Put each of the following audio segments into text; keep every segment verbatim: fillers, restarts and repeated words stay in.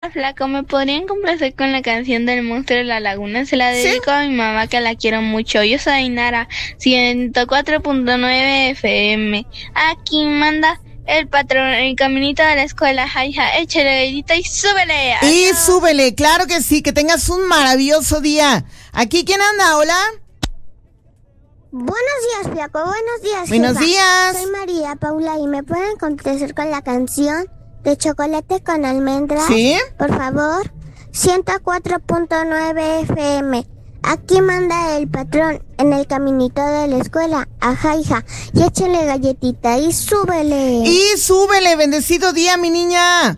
Flaco, ¿me podrían complacer con la canción del monstruo de la laguna? Se la dedico ¿Sí? a mi mamá, que la quiero mucho. Yo soy Nara, ciento cuatro punto nueve F M. Aquí manda el patrón, el caminito de la escuela. Jaja, échale dedito y súbele. Y Adiós. súbele, claro que sí, que tengas un maravilloso día. ¿Aquí quién anda? Hola. Buenos días, Flaco. Buenos días, Buenos jefa. días. Soy María Paula y me pueden complacer con la canción de Chocolate con Almendras. ¿Sí? Por favor. ciento cuatro punto nueve F M. Aquí manda el patrón en el caminito de la escuela. Ajá, hija. Y échale galletita y súbele. Y súbele, bendecido día, mi niña.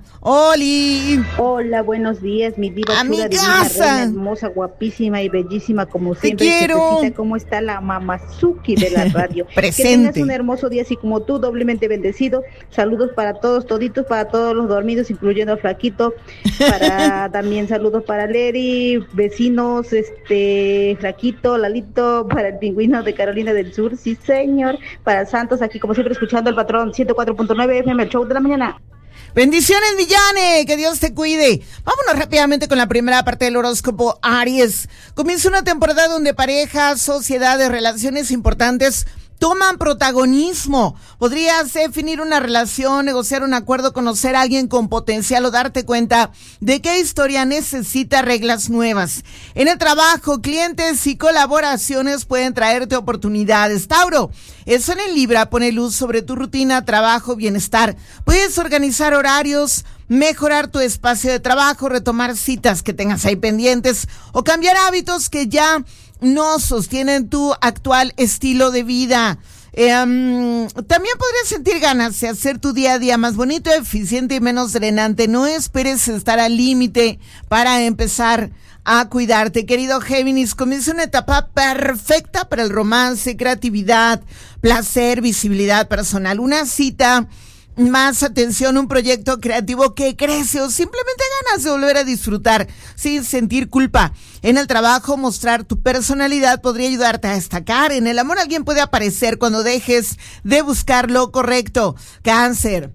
Oli. Hola, buenos días, mi diva A mi chula, divina, casa. reina, hermosa, guapísima y bellísima como Te siempre. quiero. Jefecita, ¿cómo está la mamazuki de la radio? Presente. Que tengas un hermoso día así como tú, doblemente bendecido. Saludos para todos, toditos, para todos los dormidos, incluyendo al Flaquito. Para también saludos para Leri, vecinos, este, Flaquito, Lalito, para el pingüino de Carolina del Sur, sí señor. Para Santos, aquí como siempre escuchando el patrón ciento cuatro punto nueve F M, el show de la mañana. Bendiciones, Millane, que Dios te cuide. Vámonos rápidamente con la primera parte del horóscopo Aries. Comienza una temporada donde parejas, sociedades, relaciones importantes toman protagonismo. Podrías definir una relación, negociar un acuerdo, conocer a alguien con potencial o darte cuenta de qué historia necesita reglas nuevas. En el trabajo, clientes y colaboraciones pueden traerte oportunidades. Tauro, eso en el Libra pone luz sobre tu rutina, trabajo, bienestar. Puedes organizar horarios, mejorar tu espacio de trabajo, retomar citas que tengas ahí pendientes o cambiar hábitos que ya no sostienen tu actual estilo de vida. Eh, um, también podrías sentir ganas de hacer tu día a día más bonito, eficiente y menos drenante. No esperes estar al límite para empezar a cuidarte. Querido Géminis, comienza una etapa perfecta para el romance, creatividad, placer, visibilidad personal. Una cita, más atención, un proyecto creativo que crece o simplemente ganas de volver a disfrutar sin sentir culpa. En el trabajo, mostrar tu personalidad podría ayudarte a destacar. En el amor, alguien puede aparecer cuando dejes de buscar lo correcto. Cáncer.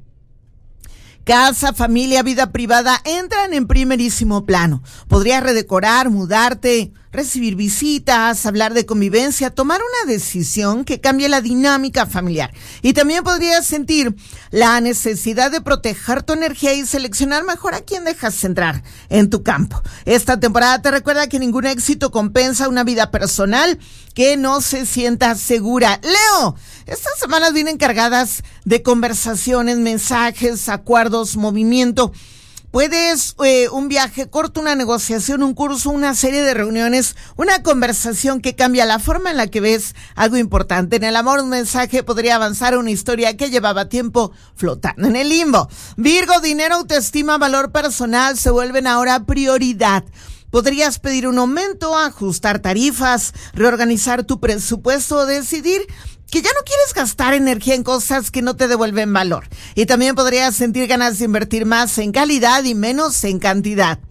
Casa, familia, vida privada entran en primerísimo plano. Podrías redecorar, mudarte, recibir visitas, hablar de convivencia, tomar una decisión que cambie la dinámica familiar. Y también podrías sentir la necesidad de proteger tu energía y seleccionar mejor a quién dejas entrar en tu campo. Esta temporada te recuerda que ningún éxito compensa una vida personal que no se sienta segura. Leo, estas semanas vienen cargadas de conversaciones, mensajes, acuerdos, movimiento. Puedes eh, un viaje corto, una negociación, un curso, una serie de reuniones, una conversación que cambia la forma en la que ves algo importante. En el amor, un mensaje podría avanzar a una historia que llevaba tiempo flotando en el limbo. Virgo, dinero, autoestima, valor personal se vuelven ahora prioridad. Podrías pedir un aumento, ajustar tarifas, reorganizar tu presupuesto o decidir que ya no quieres gastar energía en cosas que no te devuelven valor. Y también podrías sentir ganas de invertir más en calidad y menos en cantidad.